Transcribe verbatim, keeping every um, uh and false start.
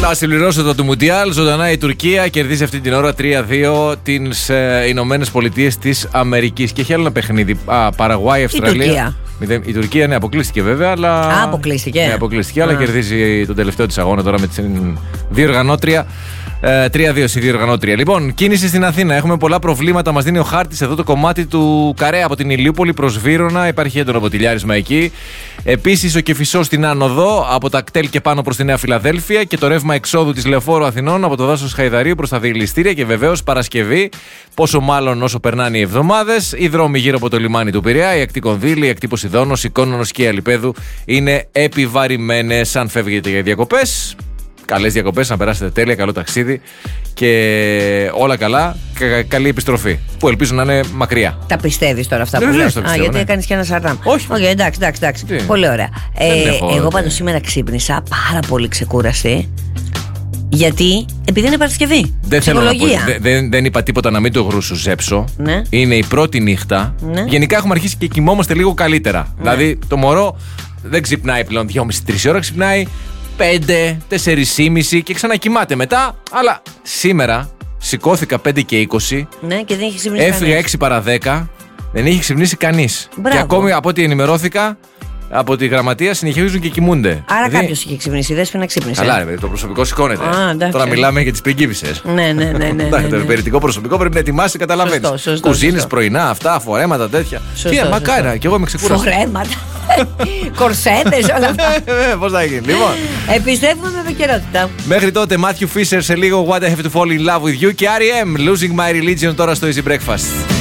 Θα συμπληρώσω το του Μουντιάλ. Ζωντανά η Τουρκία κερδίζει αυτή την ώρα τρία δύο τις ε, Ηνωμένες Πολιτείες της Αμερικής. Και έχει άλλο ένα παιχνίδι. Α, Παραγουάη, Αυστραλία. Η Τουρκία. Η Τουρκία, ναι, αποκλείστηκε βέβαια. Αλλά... Α, αποκλείστηκε. Ναι, αποκλείστηκε, Α. αλλά κερδίζει τον τελευταίο της αγώνα τώρα με την διοργανώτρια. τρία δύο στη διοργανώτρια. Λοιπόν, κίνηση στην Αθήνα. Έχουμε πολλά προβλήματα. Μας δίνει ο χάρτης εδώ το κομμάτι του Καρέ από την Ηλιούπολη προς Βύρωνα. Υπάρχει έντονο ποτηλιάρισμα εκεί. Επίσης, ο Κεφισός στην Άνοδο από τα κτέλ και πάνω προς τη Νέα Φιλαδέλφια. Και το ρεύμα εξόδου της Λεωφόρου Αθηνών από το δάσος Χαϊδαρίου προς τα διελιστήρια. Και βεβαίως Παρασκευή, πόσο μάλλον όσο περνάνε οι εβδομάδες, οι δρόμοι γύρω από το λιμάνι του Πειραιά, η ακτή Κονδύλη, η ακτή Ποσειδώνος, η Κόνονος και η Αλιπέδου είναι επιβαρημένες. Αν φεύγετε για διακοπές, καλές διακοπές, να περάσετε τέλεια, καλό ταξίδι και όλα καλά. Κα, καλή επιστροφή. Που ελπίζω να είναι μακριά. Τα πιστεύεις τώρα αυτά Ναι, που βεβαίως λες? τα Α, πιστεύω, γιατί ναι. έκανες και ένα σαρδάμ. Όχι. Okay, εντάξει, εντάξει, εντάξει. Τι? Πολύ ωραία. Ε, έχω, εγώ ναι. πάντως σήμερα ξύπνησα πάρα πολύ ξεκούραστη. Γιατί, επειδή είναι Παρασκευή. Δεν, θέλω να πω, Ψυχολογία. δε- δεν, δεν είπα τίποτα να μην το γρουσουζέψω. Ναι. Είναι η πρώτη νύχτα. Ναι. Γενικά έχουμε αρχίσει και κοιμόμαστε λίγο καλύτερα. Δηλαδή το μωρό δεν ξυπνάει πλέον δυόμιση με τρεις ώρα, ξυπνάει πέντε, τέσσερα και μισή και ξανακοιμάται μετά. Αλλά σήμερα σηκώθηκα πέντε και είκοσι, Ναι, και δεν έχει ξυπνήσει. έφυγα κανείς. έξι παρά δέκα, δεν έχει ξυπνήσει κανείς. Μπράβο. Και ακόμη από ό,τι ενημερώθηκα από τη γραμματεία συνεχίζουν και κοιμούνται. Άρα Δηλαδή- κάποιος είχε ξυπνήσει, η Δέσποινα ξύπνησε. Καλά, ρε, παιδί, το προσωπικό σηκώνεται. Α, εντάξει. Τώρα μιλάμε για τις πριγκίπισσες. Ναι, ναι, ναι. ναι, ναι, Εντάξει, το ναι. υπηρετικό προσωπικό πρέπει να ετοιμάσει, καταλαβαίνει. Σωστό, σωστό, Κουζίνες, σωστό. πρωινά, αυτά, φορέματα, τέτοια. Σωστό, Τι, σωστό. μακάρα, και εγώ είμαι ξεκούραστο. Φορέματα. Κορσέτες, όλα αυτά. Πώς θα γίνει, λοιπόν. Επιστρέφουμε με επικαιρότητα. Μέχρι τότε, Matthew Fisher σε λίγο What I Have to Fall in Love with You και αρ ι εμ Losing My Religion τώρα στο Easy Breakfast.